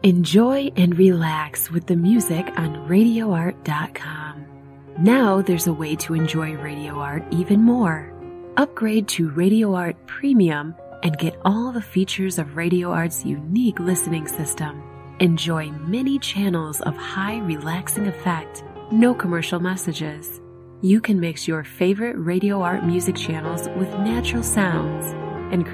Enjoy and relax with the music on RadioArt.com. Now there's a way to enjoy Radio Art even more. Upgrade to Radio Art Premium and get all the features of Radio Art's unique listening system. Enjoy many channels of high relaxing effect, no commercial messages. You can mix your favorite Radio Art music channels with natural sounds.